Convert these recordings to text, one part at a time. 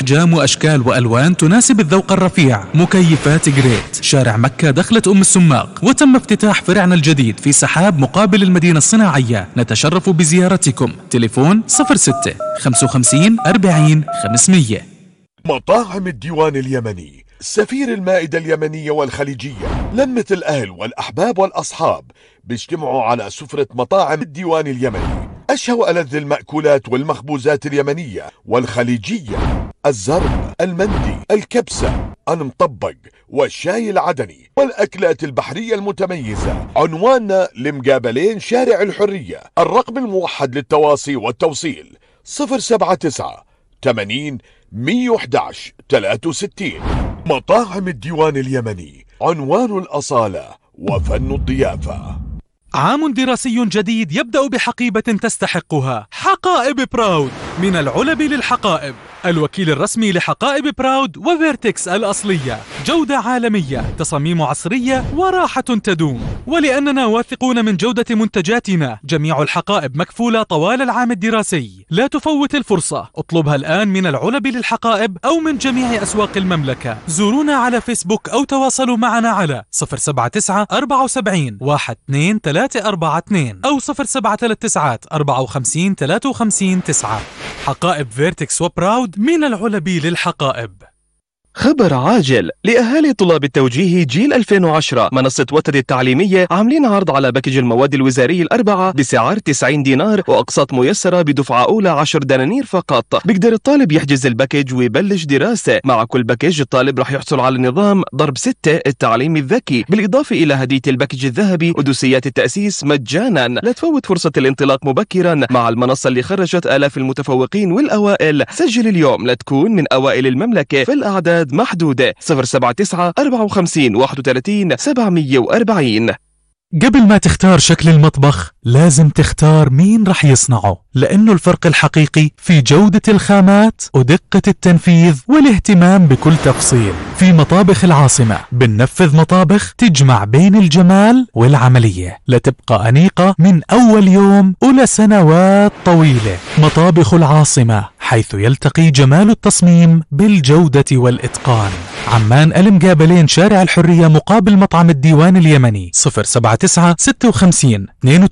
بأحجام وأشكال وألوان تناسب الذوق الرفيع. مكيفات جريت، شارع مكة دخلة أم السماق. وتم افتتاح فرعنا الجديد في سحاب مقابل المدينة الصناعية. نتشرف بزيارتكم. تليفون 06 55 40 500. مطاعم الديوان اليمني، سفير المائدة اليمنية والخليجية، لمة الأهل والأحباب والأصحاب بيجتمعوا على سفرة مطاعم الديوان اليمني. أشهى وألذ المأكولات والمخبوزات اليمنية والخليجية: الزرب، المندي، الكبسة، المطبق، والشاي العدني، والأكلات البحرية المتميزة. عنواننا لمقابلين شارع الحرية. الرقم الموحد للتواصي والتوصيل 079 80 111 63. مطاعم الديوان اليمني، عنوان الأصالة وفن الضيافة. عام دراسي جديد يبدأ بحقيبة تستحقها. حقائب براود، من العلب للحقائب. الوكيل الرسمي لحقائب براود وفيرتكس الأصلية. جودة عالمية، تصاميم عصرية، وراحة تدوم. ولأننا واثقون من جودة منتجاتنا، جميع الحقائب مكفولة طوال العام الدراسي. لا تفوت الفرصة، اطلبها الآن من العلب للحقائب أو من جميع أسواق المملكة. زورونا على فيسبوك أو تواصلوا معنا على 079 74 12342 أو 0739 54 53 9. حقائب فيرتكس وبراود، من العلب للحقائب. خبر عاجل لأهالي طلاب التوجيه جيل 2010. منصة وتد التعليمية عاملين عرض على باكج المواد الوزاري الأربعة بسعر 90 دينار وأقساط ميسرة بدفعة أولى 10 دنانير فقط. بيقدر الطالب يحجز الباكج ويبلش دراسة. مع كل باكج الطالب رح يحصل على نظام ضرب 6 التعليم الذكي، بالإضافة إلى هدية الباكج الذهبي ودوسيات التأسيس مجانا. لا تفوت فرصة الانطلاق مبكرا مع المنصة اللي خرجت آلاف المتفوقين والأوائل. سجل اليوم لتكون من أوائل المملكة، في الأعداد محدودة. 079 54 31 740. قبل ما تختار شكل المطبخ لازم تختار مين رح يصنعه، لأنه الفرق الحقيقي في جودة الخامات ودقة التنفيذ والاهتمام بكل تفصيل. في مطابخ العاصمة بننفذ مطابخ تجمع بين الجمال والعملية لتبقى أنيقة من أول يوم ولسنوات طويلة. مطابخ العاصمة، حيث يلتقي جمال التصميم بالجودة والإتقان. عمان المقابلين شارع الحرية مقابل مطعم الديوان اليمني. 079 56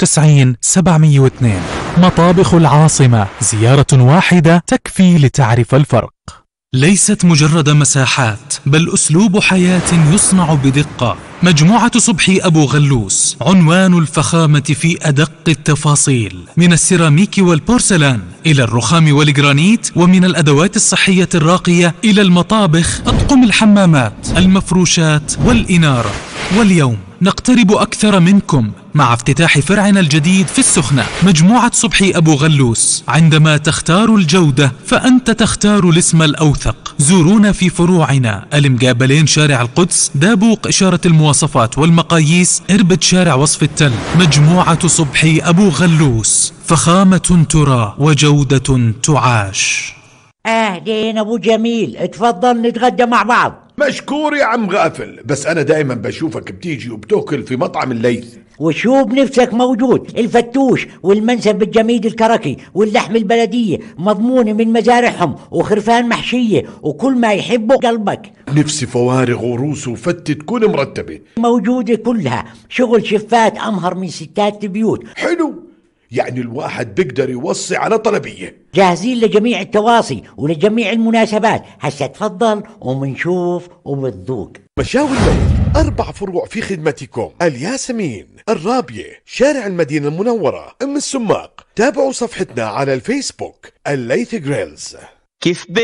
92 702. مطابخ العاصمة، زيارة واحدة تكفي لتعرف الفرق. ليست مجرد مساحات، بل أسلوب حياة يصنع بدقة. مجموعة صبحي أبو غلوس، عنوان الفخامة في أدق التفاصيل. من السيراميك والبورسلان إلى الرخام والجرانيت، ومن الأدوات الصحية الراقية إلى المطابخ، أطقم الحمامات، المفروشات والإنارة. واليوم نقترب أكثر منكم مع افتتاح فرعنا الجديد في السخنة. مجموعة صبحي أبو غلوس، عندما تختار الجودة فأنت تختار الاسم الأوثق. زورونا في فروعنا المقابلين شارع القدس، دابوق إشارة المواصفات والمقاييس، إربد شارع وصف التل. مجموعة صبحي أبو غلوس، فخامة ترى وجودة تعاش. أهلين أبو جميل، اتفضل نتغدى مع بعض. مشكور يا عم غافل، بس أنا دائما بشوفك بتيجي وبتاكل في مطعم الليث. وشو بنفسك موجود، الفتوش والمنسف الجميد الكركي واللحم البلدية مضمونة من مزارعهم، وخرفان محشية وكل ما يحبه قلبك. نفسي فوارغ وروس وفتة تكون مرتبة موجودة كلها، شغل شفات أمهر من ستات البيوت. حلو، يعني الواحد بيقدر يوصي على طلبية. جاهزين لجميع التواصي ولجميع المناسبات. هسا تفضل ومنشوف وبتذوق. مشاوي الليث 4 فروع في خدمتكم: الياسمين، الرابية، شارع المدينة المنورة، أم السماق. تابعوا صفحتنا على الفيسبوك الليث جريلز. كيف